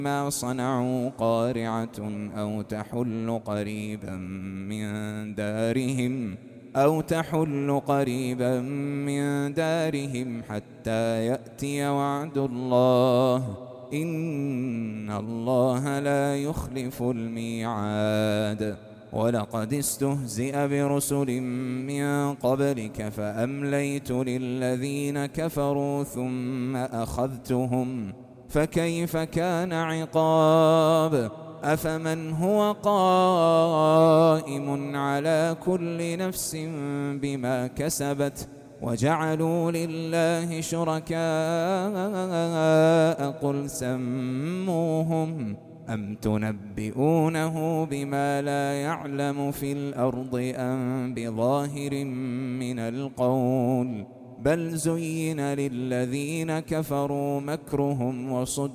ما صنعوا قارعة أو تحل قريبا من دارهم حتى يأتي وعد الله إن الله لا يخلف الميعاد. ولقد استهزئ برسل من قبلك فأمليت للذين كفروا ثم أخذتهم فكيف كان عقاب. أفمن هو قائم على كل نفس بما كسبت وجعلوا لله شركاء قل سموهم أم تنبئونه بما لا يعلم في الأرض أم بظاهر من القول بل زين للذين كفروا مكرهم وصد